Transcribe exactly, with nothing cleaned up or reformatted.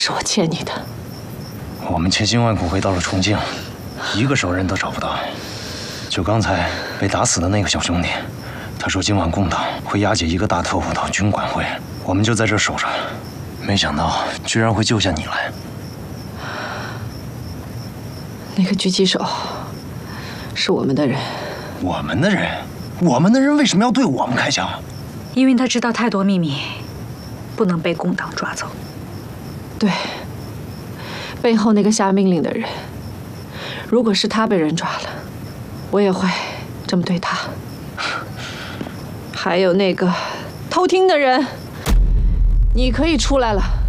是我欠你的。 我们千辛万苦回到了重庆，一个熟人都找不到。就刚才被打死的那个小兄弟，他说今晚共党会押解一个大特务到军管会，我们就在这守着。没想到居然会救下你来。 那个狙击手是我们的人。 我们的人？我们的人为什么要对我们开枪？ 因为他知道太多秘密，不能被共党抓走。 对，背后那个下命令的人，如果是他被人抓了，我也会这么对他。还有那个偷听的人，你可以出来了。